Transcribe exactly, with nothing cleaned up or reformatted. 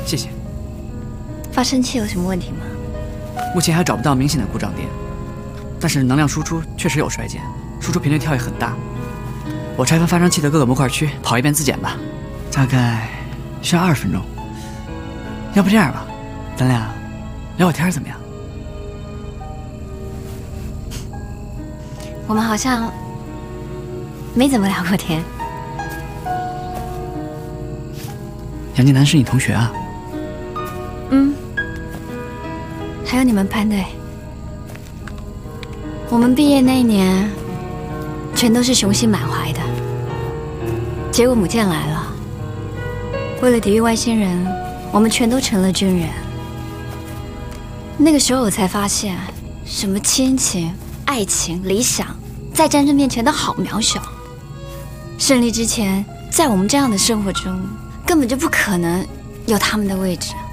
谢谢。 发生器有什么问题吗？ 目前还找不到明显的故障点，但是能量输出确实有衰减，输出频率跳跃很大。我拆分发生器的各个模块区，跑一遍自检吧，大概需要二十分钟。要不这样吧，咱俩聊会天怎么样？ 我们好像没怎么聊过天。 杨建南是你同学啊？ 嗯。还有你们班队，我们毕业那一年，全都是雄心满怀的。结果母舰来了，为了抵御外星人，我们全都成了军人。那个时候我才发现，什么亲情、爱情、理想，在战争面前都好渺小。胜利之前，在我们这样的生活中，根本就不可能有他们的位置。